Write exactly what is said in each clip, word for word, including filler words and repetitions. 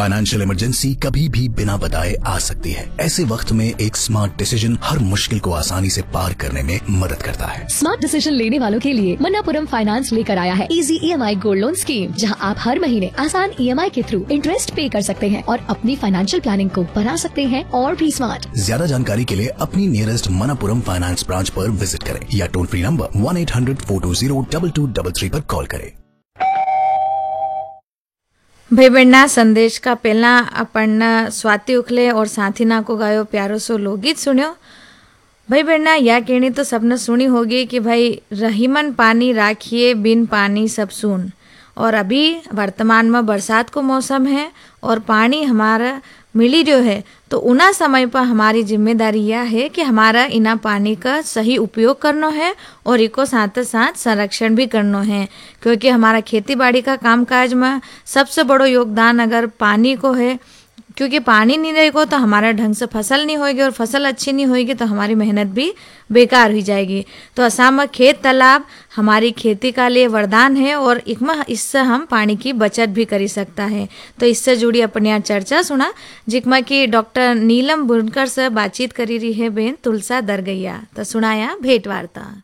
Financial emergency कभी भी बिना बताए आ सकती है। ऐसे वक्त में एक स्मार्ट डिसीजन हर मुश्किल को आसानी से पार करने में मदद करता है। स्मार्ट डिसीजन लेने वालों के लिए मन्नापुरम फाइनेंस लेकर आया है इजी ई एम आई गोल्ड लोन स्कीम, जहां आप हर महीने आसान ई एम आई के थ्रू इंटरेस्ट पे कर सकते हैं और अपनी फाइनेंशियल प्लानिंग को बना सकते हैं और भी स्मार्ट। ज्यादा जानकारी के लिए अपनी नियरेस्ट मन्नापुरम फाइनेंस ब्रांच पर विजिट करें या toll free number one eight hundred four to zero double two double three पर कॉल करें। ભાઈ બહેનના સંદેશ કા પહેલા આપણને સ્વાતિ ઉખલે और साथीना को गायो प्यारो सो लोकगीत सुन्यो। भाई बहना या कहनी तो सबने सुनी होगी कि भाई रहीमन पानी राखिए बिन पानी सब सून। और अभी वर्तमान में बरसात को मौसम है और पानी हमारा मिली जो है, तो उना समय पर हमारी जिम्मेदारी यह है कि हमारा इना पानी का सही उपयोग करना है और इको साथ साथ संरक्षण भी करना है, क्योंकि हमारा खेती बाड़ी का कामकाज में सबसे बड़ो योगदान अगर पानी को है, क्योंकि पानी नहीं रहेगा तो हमारा ढंग से फसल नहीं होगी और फसल अच्छी नहीं होगी तो हमारी मेहनत भी बेकार हो जाएगी। तो असम में खेत तालाब हमारी खेती का लिए वरदान है और इससे हम पानी की बचत भी कर सकता है। तो इससे जुड़ी अपने यहाँ चर्चा सुना, जिसमें कि डॉक्टर नीलम बुनकर से बातचीत करी रही है बेन तुलसा दरगैया। तो सुनाया भेंट वार्ता।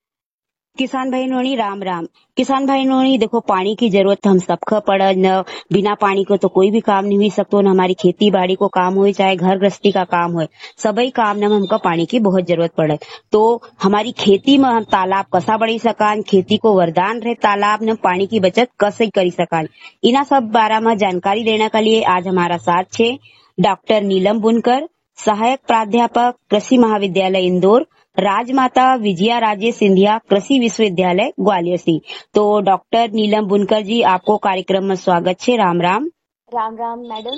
किसान भाई राम राम। किसान भाई देखो, पानी की जरूरत हम सबको पड़ न, बिना पानी को तो कोई भी काम नहीं हो सकतो, न हमारी खेती बाड़ी को काम हो चाहे घर गृहस्थी का काम हो, सभी काम में हमको पानी की बहुत जरूरत पड़े। तो हमारी खेती में हम तालाब कसा बढ़ी सकान, खेती को वरदान रहे तालाब न, पानी की बचत कैसे करी सकान, इना सब बारे में जानकारी देने के लिए आज हमारा साथ छे डॉक्टर नीलम बुनकर, सहायक प्राध्यापक कृषि महाविद्यालय इंदौर, राजमाता विजया राजे सिंधिया कृषि विश्वविद्यालय ग्वालियर सी। तो डॉक्टर नीलम बुनकर जी, आपको कार्यक्रम में स्वागत है। राम राम। राम राम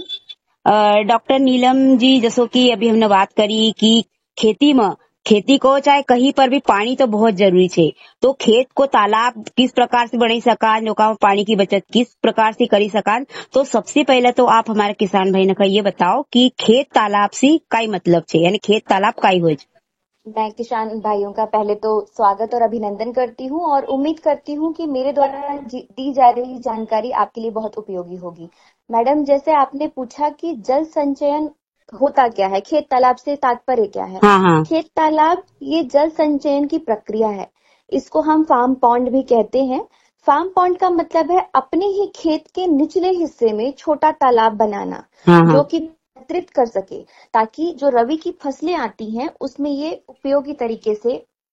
मैडम। डॉक्टर नीलम जी, जैसो कि अभी हमने बात करी कि खेती में खेती को चाहे कहीं पर भी पानी तो बहुत जरूरी है, तो खेत को तालाब किस प्रकार से बना सकान, नौका में पानी की बचत किस प्रकार से करी सकान। तो सबसे पहले तो आप हमारे किसान भाई ने ये बताओ कि खेत तालाब से काई मतलब है, यानी खेत तालाब काई हो। मैं किसान भाइयों का पहले तो स्वागत और अभिनंदन करती हूं और उम्मीद करती हूं कि मेरे द्वारा दी जा रही जानकारी आपके लिए बहुत उपयोगी होगी। मैडम, जैसे आपने पूछा कि जल संचयन होता क्या है, खेत तालाब से तात्पर्य क्या है। हाँ हाँ। खेत तालाब ये जल संचयन की प्रक्रिया है, इसको हम फार्म पॉन्ड भी कहते हैं। फार्म पॉन्ड का मतलब है अपने ही खेत के निचले हिस्से में छोटा तालाब बनाना, हाँ हाँ। जो कि एकत्रित कर सके, ताकि जो रबी की फसलें आती हैं उसमें ये उपयोगी तरीके से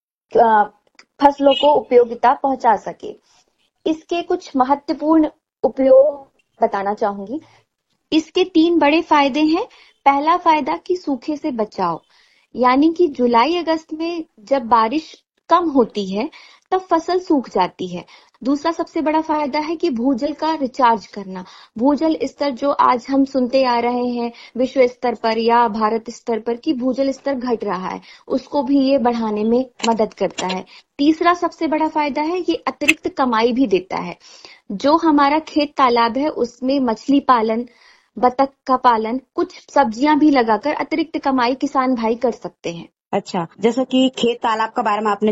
फसलों को उपयोगिता पहुंचा सके। इसके कुछ महत्वपूर्ण उपयोग बताना चाहूंगी। इसके तीन बड़े फायदे हैं। पहला फायदा कि सूखे से बचाव, यानी कि जुलाई अगस्त में जब बारिश कम होती है तब फसल सूख जाती है। दूसरा सबसे बड़ा फायदा है कि भूजल का रिचार्ज करना। भूजल स्तर जो आज हम सुनते आ रहे हैं विश्व स्तर पर या भारत स्तर पर कि भूजल स्तर घट रहा है, उसको भी ये बढ़ाने में मदद करता है। तीसरा सबसे बड़ा फायदा है ये अतिरिक्त कमाई भी देता है। जो हमारा खेत तालाब है उसमें मछली पालन, बतख का पालन, कुछ सब्जियां भी लगाकर अतिरिक्त कमाई किसान भाई कर सकते हैं। अच्छा, जैसा कि खेत तालाब के बारे में आपने